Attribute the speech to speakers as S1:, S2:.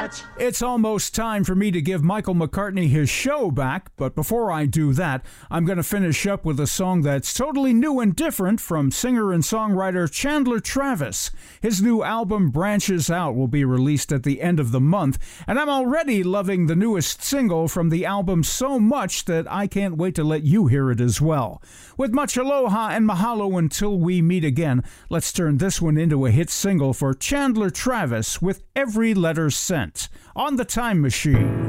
S1: much.
S2: It's almost time for me to give Michael McCartney his show back, but before I do that, I'm going to finish up with a song that's totally new and different from singer and songwriter Chandler Travis. His new album, Branches Out, will be released at the end of the month, and I'm already loving the newest single from the album so much that I can't wait to let you hear it as well. With much aloha and mahalo until we meet again, let's turn this one into a hit single for Chandler Travis with Every Letter Sent on the Time Machine.